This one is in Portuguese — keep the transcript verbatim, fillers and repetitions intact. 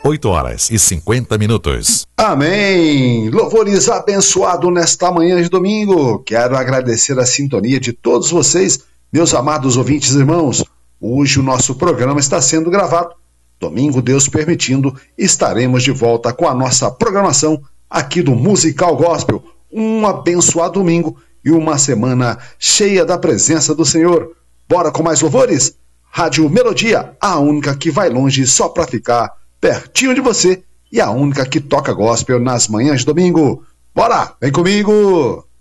oito horas e cinquenta minutos. Amém! Louvores abençoado nesta manhã de domingo. Quero agradecer a sintonia de todos vocês, meus amados ouvintes e irmãos. Hoje o nosso programa está sendo gravado. Domingo, Deus permitindo, estaremos de volta com a nossa programação aqui do Musical Gospel. Um abençoado domingo e uma semana cheia da presença do Senhor. Bora com mais louvores? Rádio Melodia, a única que vai longe só para ficar pertinho de você e a única que toca gospel nas manhãs de domingo. Bora, vem comigo!